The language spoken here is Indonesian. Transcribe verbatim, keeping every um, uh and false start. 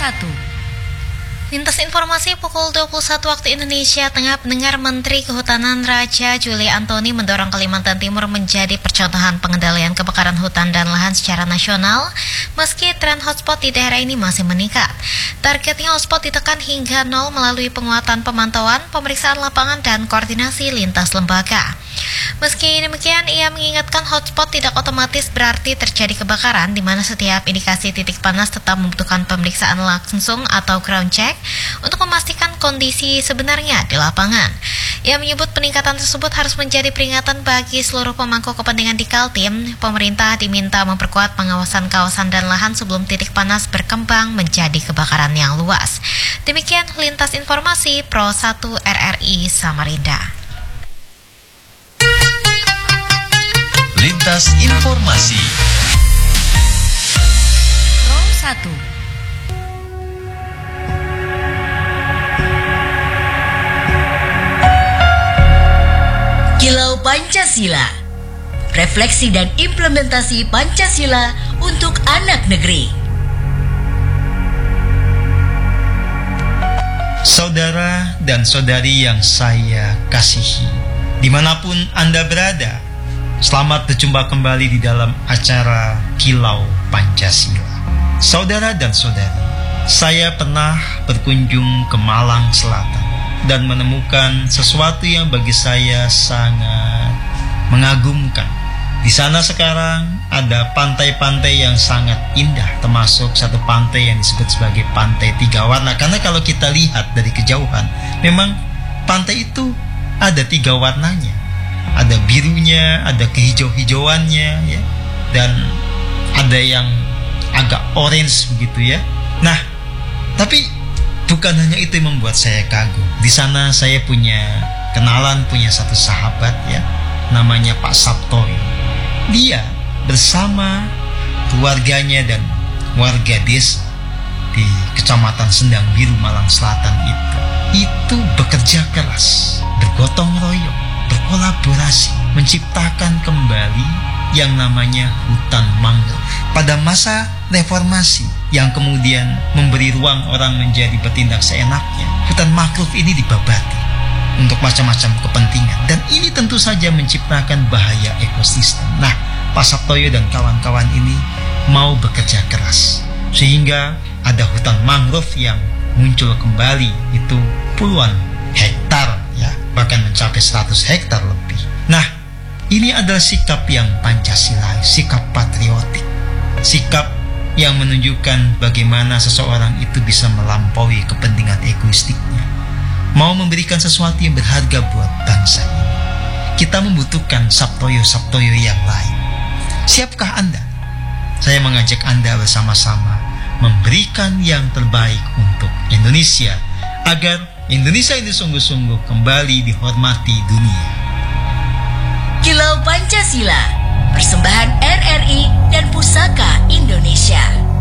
satu. Lintas informasi pukul dua puluh satu waktu Indonesia Tengah, pendengar. Menteri Kehutanan Raja Juli Antoni mendorong Kalimantan Timur menjadi percontohan pengendalian kebakaran hutan dan lahan secara nasional, meski tren hotspot di daerah ini masih meningkat. Targetnya hotspot ditekan hingga nol melalui penguatan pemantauan, pemeriksaan lapangan, dan koordinasi lintas lembaga. Meski demikian, ia mengingatkan hotspot tidak otomatis berarti terjadi kebakaran, di mana setiap indikasi titik panas tetap membutuhkan pemeriksaan langsung atau ground check untuk memastikan kondisi sebenarnya di lapangan. Ia menyebut peningkatan tersebut harus menjadi peringatan bagi seluruh pemangku kepentingan di Kaltim. Pemerintah diminta memperkuat pengawasan kawasan dan lahan sebelum titik panas berkembang menjadi kebakaran yang luas. Demikian lintas informasi Pro satu R R I Samarinda. Lintas informasi Pro satu. Kilau Pancasila, refleksi dan implementasi Pancasila untuk anak negeri. Saudara dan saudari yang saya kasihi, dimanapun Anda berada, selamat berjumpa kembali di dalam acara Kilau Pancasila. Saudara dan saudari, saya pernah berkunjung ke Malang Selatan dan menemukan sesuatu yang bagi saya sangat mengagumkan. Di sana sekarang ada pantai-pantai yang sangat indah, termasuk satu pantai yang disebut sebagai Pantai Tiga Warna. Karena kalau kita lihat dari kejauhan, memang pantai itu ada tiga warnanya. Ada birunya, ada kehijau-hijauannya, ya, dan ada yang agak orange begitu ya. Nah, tapi bukan hanya itu yang membuat saya kagum. Di sana saya punya kenalan, punya satu sahabat ya, namanya Pak Sabtoyo. Dia bersama keluarganya dan warga desa di Kecamatan Sendang Biru, Malang Selatan itu, itu bekerja keras, bergotong royong, berkolaborasi, menciptakan kembali yang namanya hutan mangrove pada masa reformasi yang kemudian memberi ruang orang menjadi bertindak seenaknya. Hutan mangrove ini dibabati untuk macam-macam kepentingan, dan ini tentu saja menciptakan bahaya ekosistem. Nah, Pak Sabtoyo dan kawan-kawan ini mau bekerja keras sehingga ada hutan mangrove yang muncul kembali, itu puluhan hektar ya, bahkan mencapai seratus hektar lebih. Nah, ini adalah sikap yang Pancasila, sikap patriotik, sikap yang menunjukkan bagaimana seseorang itu bisa melampaui kepentingan egoistiknya, mau memberikan sesuatu yang berharga buat bangsa ini. Kita membutuhkan Sabtoyo-Sabtoyo yang lain. Siapkah Anda? Saya mengajak Anda bersama-sama memberikan yang terbaik untuk Indonesia, agar Indonesia ini sungguh-sungguh kembali dihormati dunia. Kilau Pancasila, persembahan R R I dan Pusaka Indonesia.